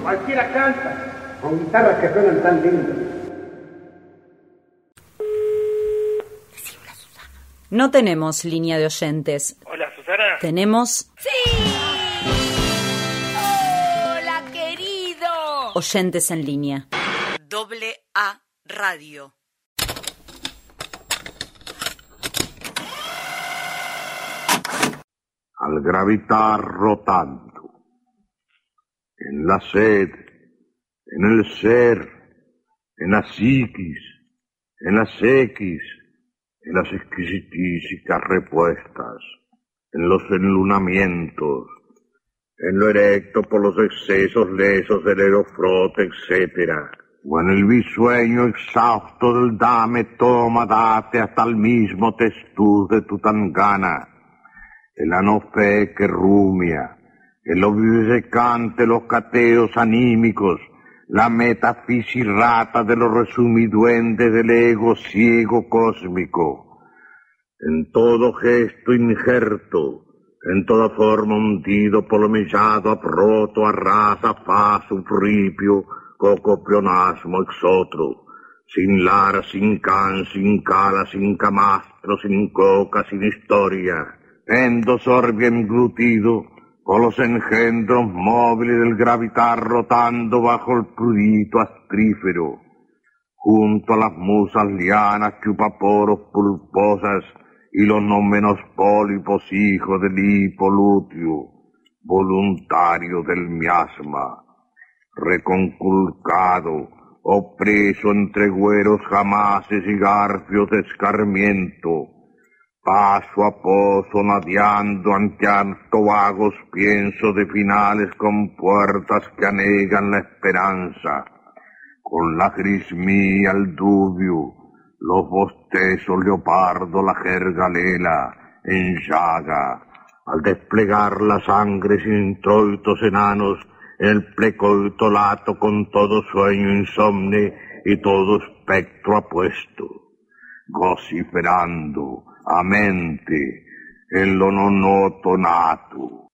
cualquiera canta, con guitarras que suenan tan lindas. No tenemos línea de oyentes. Hola, Susana. Tenemos... ¡Sí! ¡Hola, querido! Oyentes en línea. AA Radio. Al gravitar rotando, en la sed, en el ser, en la psiquis, en las X, en las exquisitísicas repuestas, en los enlunamientos, en lo erecto por los excesos lesos del aerofrote, etc., o en el bisueño exhausto del dame, toma, date, hasta el mismo testuz de Tutangana, el anofe que rumia, el obvisecante, los cateos anímicos, la metafisirrata de los resumiduendes del ego ciego cósmico, en todo gesto injerto, en toda forma hundido, polomillado, aproto, arrasa, faz, sufripio, cocopionasmo, exotro, sin lara, sin can, sin cala, sin camastro, sin coca, sin historia, endosorbio englutido, con los engendros móviles del gravitar rotando bajo el prudito astrífero, junto a las musas lianas, chupaporos pulposas y los no menos pólipos hijos del hipolutio, voluntario del miasma, reconculcado, opreso entre güeros jamases y garfios de escarmiento, paso a pozo nadeando ante harto vagos pienso de finales con puertas que anegan la esperanza, con la grismía el dubio, los bostezos leopardo, la jergalela en llaga, al desplegar la sangre sin introitos enanos en el plecoito lato con todo sueño insomne y todo espectro apuesto, vociferando a mente en lo nonoto nato,